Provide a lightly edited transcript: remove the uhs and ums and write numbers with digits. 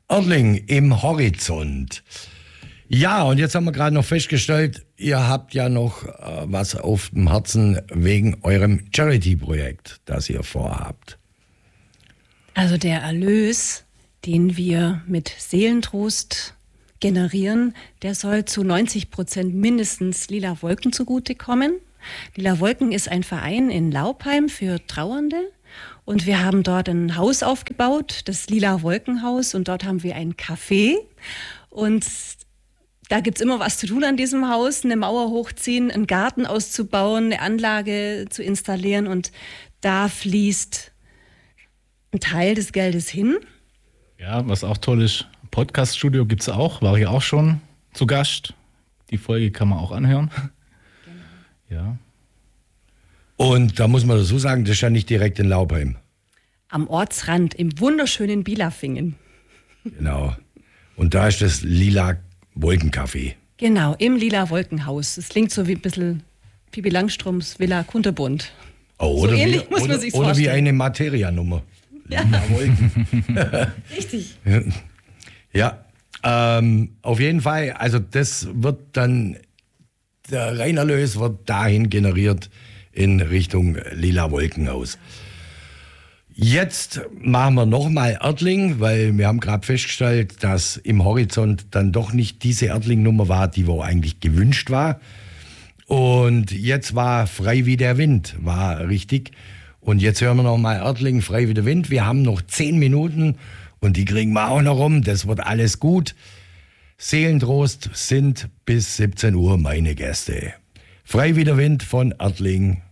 Erdling im Horizont. Ja, und jetzt haben wir gerade noch festgestellt, ihr habt ja noch was auf dem Herzen wegen eurem Charity-Projekt, das ihr vorhabt. Also der Erlös, den wir mit Seelentrost generieren, der soll zu 90% mindestens Lila Wolken zugutekommen. Lila Wolken ist ein Verein in Laupheim für Trauernde. Und wir haben dort ein Haus aufgebaut, das Lila Wolkenhaus. Und dort haben wir ein Café. Und da gibt es immer was zu tun an diesem Haus. Eine Mauer hochziehen, einen Garten auszubauen, eine Anlage zu installieren. Und da fließt ein Teil des Geldes hin. Ja, was auch toll ist, Podcast-Studio gibt es auch. War ich auch schon zu Gast. Die Folge kann man auch anhören. Genau. Ja. Und da muss man dazu sagen, das ist ja nicht direkt in Laupheim. Am Ortsrand, im wunderschönen Bilafingen. Genau. Und da ist das Lila Wolkencafé. Genau, im Lila Wolkenhaus. Das klingt so wie ein bisschen Pippi Langstrumpfs Villa Kunterbunt. Oh, so ähnlich muss man sich vorstellen. Oder wie eine Materiannummer. Ja. Lila Wolken. Richtig. Ja, auf jeden Fall. Also das wird dann, der Reinerlös wird dahin generiert, in Richtung Lila Wolkenhaus. Jetzt machen wir nochmal Erdling, weil wir haben gerade festgestellt, dass im Horizont dann doch nicht diese Erdling-Nummer war, die wo eigentlich gewünscht war. Und jetzt war Frei wie der Wind, war richtig. Und jetzt hören wir nochmal Erdling, Frei wie der Wind. Wir haben noch 10 Minuten und die kriegen wir auch noch rum. Das wird alles gut. Seelentrost sind bis 17 Uhr meine Gäste. Frei wie der Wind von Erdling.